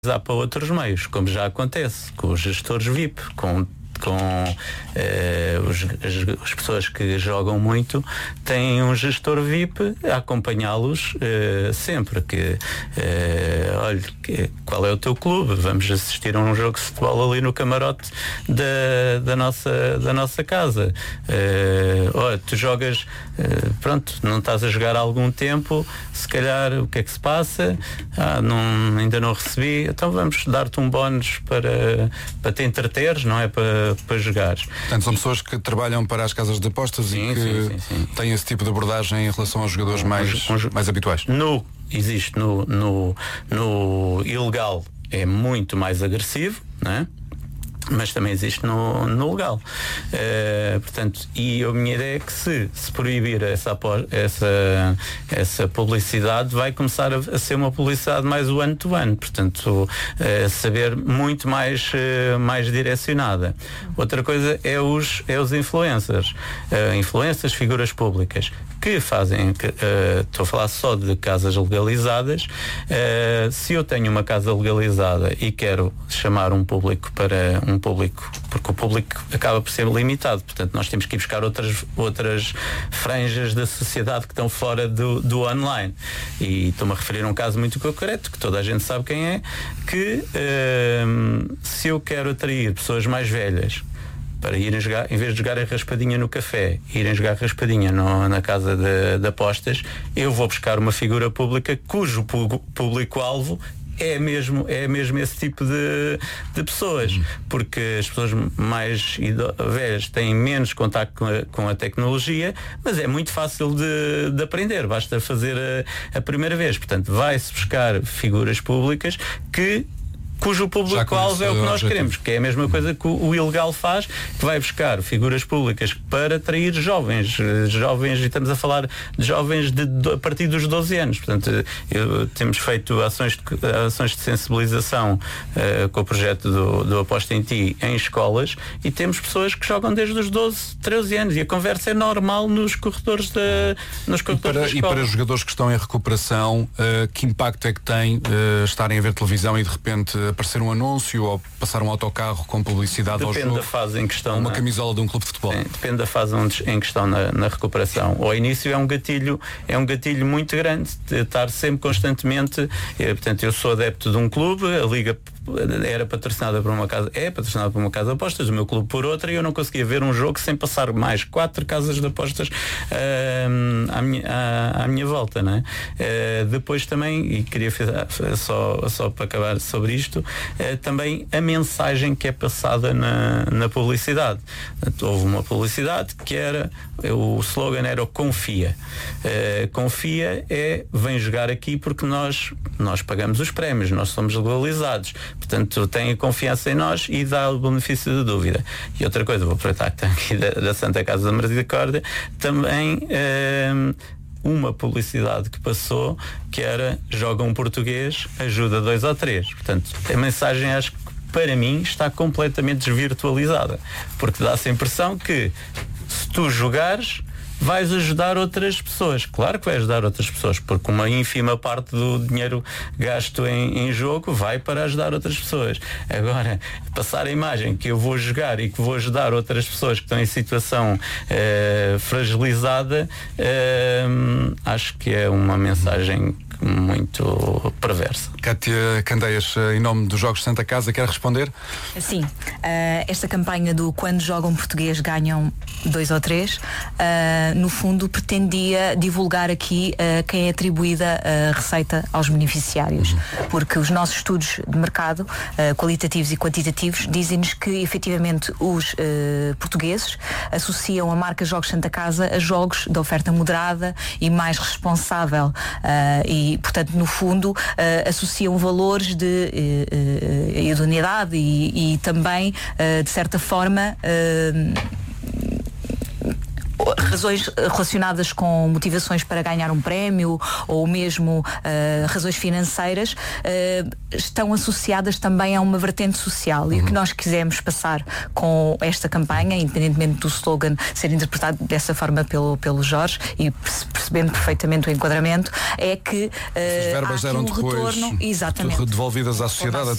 para outros meios, como já acontece com os gestores VIP, com as pessoas que jogam muito têm um gestor VIP a acompanhá-los sempre que olha, qual é o teu clube? Vamos assistir a um jogo de futebol ali no camarote da nossa casa. Olha, tu jogas, pronto, não estás a jogar há algum tempo, se calhar o que é que se passa? Ainda não recebi, então vamos dar-te um bónus para te entreteres, não é? Para jogares. Portanto, são pessoas que trabalham para as casas de apostas sim, e que têm esse tipo de abordagem em relação aos jogadores mais habituais. Existe no ilegal, é muito mais agressivo, não é? Mas também existe no legal. Portanto, e a minha ideia é que se proibir essa publicidade, vai começar a ser uma publicidade mais one-to-one, portanto, saber muito mais direcionada. Outra coisa é os influencers. Influencers, figuras públicas que fazem, estou a falar só de casas legalizadas. Se eu tenho uma casa legalizada e quero chamar um público porque o público acaba por ser limitado, portanto nós temos que ir buscar outras franjas da sociedade que estão fora do online, e estou-me a referir a um caso muito concreto que toda a gente sabe quem é, que se eu quero atrair pessoas mais velhas para irem jogar, em vez de jogarem raspadinha no café, irem jogar raspadinha na casa de apostas, eu vou buscar uma figura pública cujo público-alvo é mesmo esse tipo de pessoas, porque as pessoas mais velhas têm menos contacto com a tecnologia, mas é muito fácil de aprender, basta fazer a primeira vez. Portanto, vai-se buscar figuras públicas cujo público-alvo é o que nós queremos, que é a mesma coisa que o ilegal faz, que vai buscar figuras públicas para atrair jovens, e estamos a falar de jovens a partir dos 12 anos. Portanto, temos feito ações de sensibilização com o projeto do Aposta em Ti em escolas, e temos pessoas que jogam desde os 12, 13 anos, e a conversa é normal nos corredores da escola. E para os jogadores que estão em recuperação, que impacto é que tem estarem a ver televisão e de repente aparecer um anúncio ou passar um autocarro com publicidade ao jogo? Depende da fase em que estão. Uma camisola de um clube de futebol. Depende da fase em que estão na recuperação. Ao início é um gatilho muito grande de estar sempre constantemente. Portanto, eu sou adepto de um clube, a Liga era patrocinada por uma casa, patrocinada por uma casa de apostas, o meu clube por outra, e eu não conseguia ver um jogo sem passar mais 4 casas de apostas à minha volta, não é? Depois também, e queria só para acabar sobre isto, também a mensagem que é passada na publicidade. Houve uma publicidade que o slogan era o confia. Confia vem jogar aqui porque nós pagamos os prémios, nós somos legalizados, portanto tenha confiança em nós e dá o benefício da dúvida. E outra coisa, vou aproveitar que estamos aqui da Santa Casa da Misericórdia, também uma publicidade que passou que era: joga um português, ajuda 2 ou 3. Portanto, a mensagem, acho que para mim está completamente desvirtualizada, porque dá-se a impressão que se tu jogares vais ajudar outras pessoas. Claro que vai ajudar outras pessoas, porque uma ínfima parte do dinheiro gasto em jogo vai para ajudar outras pessoas. Agora, passar a imagem que eu vou jogar e que vou ajudar outras pessoas que estão em situação fragilizada, acho que é uma mensagem muito perversa. Cátia Candeias, em nome dos Jogos de Santa Casa, quer responder? Sim, esta campanha do quando jogam português ganham 2 ou 3, no fundo pretendia divulgar aqui quem é atribuída a receita aos beneficiários, porque os nossos estudos de mercado, qualitativos e quantitativos, dizem-nos que efetivamente os portugueses associam a marca Jogos Santa Casa a jogos de oferta moderada e mais responsável, e portanto no fundo associam valores de idoneidade e também de certa forma razões relacionadas com motivações para ganhar um prémio ou mesmo razões financeiras estão associadas também a uma vertente social. E o que nós quisemos passar com esta campanha, independentemente do slogan ser interpretado dessa forma pelo Jorge e percebendo perfeitamente o enquadramento, é que as verbas há aqui eram um depois retorno, exatamente, devolvidas à sociedade